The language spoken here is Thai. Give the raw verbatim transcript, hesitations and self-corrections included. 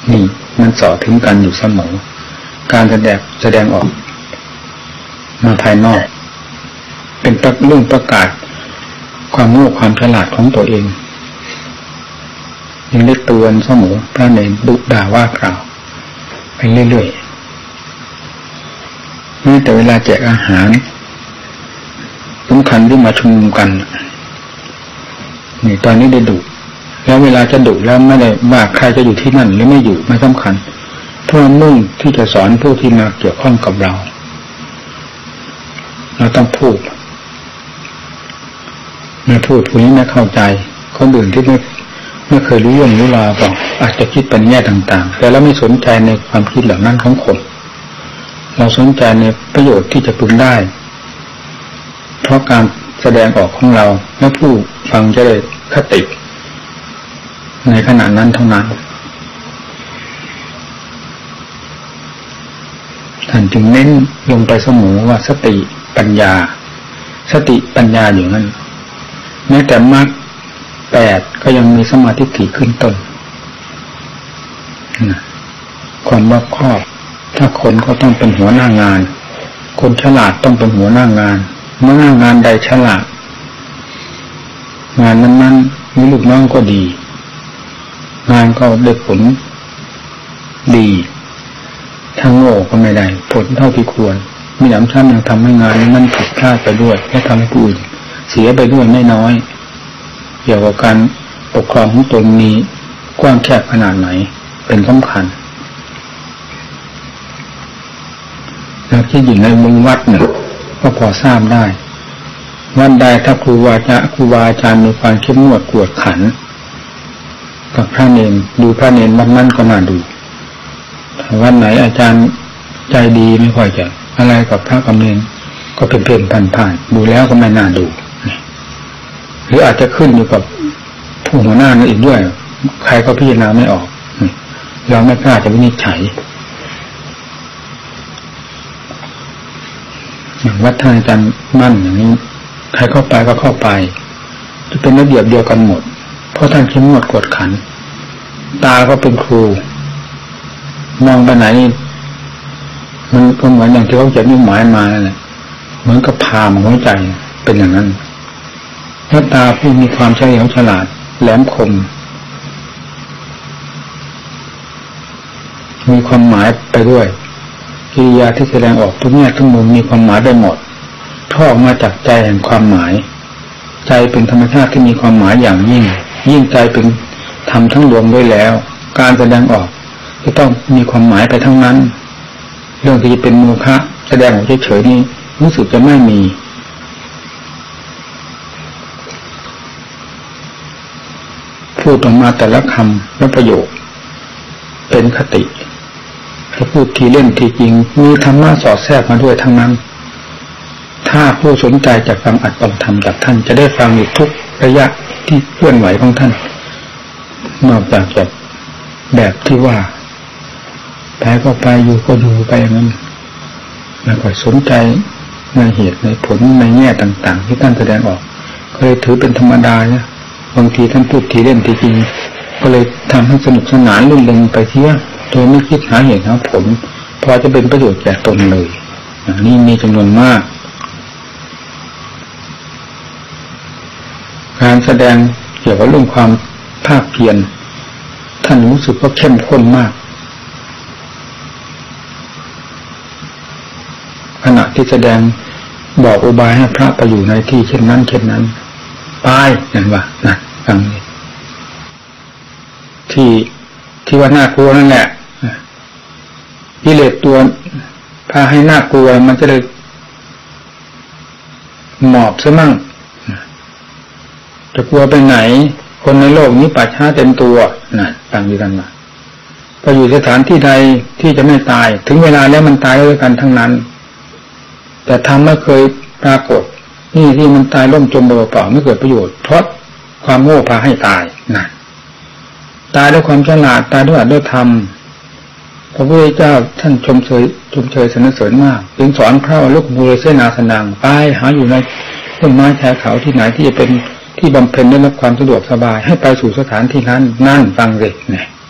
นี่มันสอดถึงกันอยู่เสมอการแสดงแสดงออกมาภายนอกเป็นเรื่องประกาศความโง่ความฉลาดของตัวเองยังได้เตือนเสมอพระเนรดุด่าว่ากล่าวไปเรื่อยๆนี่แต่เวลาแจกอาหารสำคัญที่มาชุมนุมกันนี่ตอนนี้ได้ดุแล้วเวลาจะดุแล้วไม่ได้ว่าใครจะอยู่ที่นั่นหรือไม่อยู่ไม่สำคัญเพราะมุ่งที่จะสอนผู้ที่มาเกี่ยวข้องกับเราเราต้องพูดไม่พูดผู้นี้ไม่เข้าใจคนอื่นที่ไม่ไม่เคยรู้เรื่องรู้ราวก็อาจจะคิดเป็นแง่ต่างๆแต่เราไม่สนใจในความคิดเหล่านั้นของคนเราสนใจในประโยชน์ที่จะพึงได้เพราะการแสดงออกของเราและผู้ฟังจะได้คติในขณะนั้นเท่านั้นท่านจึงเน้นลงไปเสมอว่าสติปัญญาสติปัญญาอยู่นั้นแม้แต่มรรคแปดก็ยังมีสมาธิถี่ขึ้นต้นความรอบคอบถ้าคนก็ต้องเป็นหัวหน้างานคนฉลาดต้องเป็นหัวหน้างานเมื่อหน้างานใดฉลาดงานนั้นๆมีลูกน้องก็ดีงานก็ได้ผลดีถ้าโง่ก็ไม่ได้ผลเท่าที่ควรมีหนำซ้ำยังทำให้งานนั้นผิดพลาดไปด้วยและทำให้ผู้อื่นเสียไปด้วยไม่น้อยเกี่ยวกับการปกครองของตนมีกว้างแคบขนาดไหนเป็นสำคัญแล้วที่อยู่ในวงวัดเนี่ยก็พอทราบได้วันใดถ้าครูวาจาครูบาอาจารย์มีความเข้มงวดกวดขันกับพระเนรดูพระเนรวันนั้นก็น่าดูวันไหนอาจารย์ใจดีไม่ค่อยจะอะไรกับพระกับเนรก็เป็นเพ่นผ่านๆดูแล้วก็ไม่น่าดูหรืออาจจะขึ้นอยู่กับผู้หัวหน้านั่นอีกด้วยใครก็พิจารณาไม่ออกเราไม่กล้าจะวินิจฉัยอย่างวัดท่านอาจารย์มั่นอย่างนี้ใครเข้าไปก็เข้าไปจะเป็นระเบียบเดียวกันหมดเพราะท่านเข้มงวดกวดขันตาก็เป็นครูมองไปไหนมันก็เหมือนอย่างที่เขาเขียนนิหมายมานั่นแหละเหมือนกับพามหัวใจเป็นอย่างนั้นถ้าตาผู้มีความเฉลียวฉลาดแหลมคมมีความหมายไปด้วยกิริยาที่แสดงออกทุกแง่ทุกมุมมีความหมายไปหมดท่อออกมาจากใจแห่งความหมายใจเป็นธรรมชาติที่มีความหมายอย่างยิ่งยิ่งใจเป็นธรรมทั้งรวมด้วยแล้วการแสดงออกจะต้องมีความหมายไปทั้งนั้นเรื่องที่จะเป็นโมฆะแสดงออกเฉยๆนี่รู้สึกจะไม่มีพูดออกมาแต่ละคำและประโยคเป็นคติถ้าพูดทีเล่นทีจริงมีธรรมะสอดแทรกมาด้วยทั้งนั้นถ้าผู้สนใจจะฟังอัดฟังธรรมจากท่านจะได้ฟังอยู่ทุกระยะที่เคลื่อนไหวของท่านนอกจากจะแบบที่ว่าไปก็ไปอยู่ก็อยู่ไปอย่างนั้นแล้วก็สนใจในเหตุในผลในแง่ต่างๆที่ท่านแสดงออกก็เลยถือเป็นธรรมดาเนี่ยบางทีท่านพูดทีเล่นทีจริงก็เลยทำให้สนุกสนานลื่นเลงไปเที่ยโดยไม่คิดหาเหตุหาผลพอจะเป็นประโยชน์แก่ตนเลยนี่มีจำนวนมากการแสดงเกี่ยวกับเรื่องความภาคเพียรท่านรู้สึกว่าเข้มข้นมากขณะที่แสดงบอกอุบายให้พระไปอยู่ในที่เช่นนั้นเช่นนั้นไปนั่นว่านั่นฟังนี่ที่ที่ว่าน่ากลัวนั่นแหละกิเลสตัวพาให้น่ากลัวมันจะได้หมอบซะมั่งจะกลัวไปไหนคนในโลกนี้ป่าช้าเต็มตัวนั่นฟังดีกันว่าไปอยู่สถานที่ใดที่จะไม่ตายถึงเวลาแล้วมันตายด้วยกันทั้งนั้นแต่ทำไม่เคยปรากฏนี่ที่มันตายล่มจมเปล่าๆไม่เกิดประโยชน์เพราะความโง่พาให้ตายนั่นตายด้วยความฉลาดตายด้วยอัตด้วยธรรมพระพุทธเจ้าท่านชมเชยชมเชยสรรเสริญมากจึงสอนพระว่าลูกบูรเสนาสนังไปหาอยู่ในต้นไม้ชายเขาที่ไหนที่จะเป็นที่บำเพ็ญได้รับความสะดวกสบายให้ไปสู่สถานที่นั้นนั่นฟังสิเนี่ย